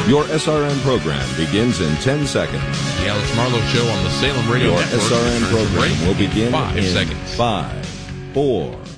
Your SRN program begins in 10 seconds. The Alex Marlowe Show on the Salem Radio Your Network. SRN program will begin in 5 in seconds. 5, 4,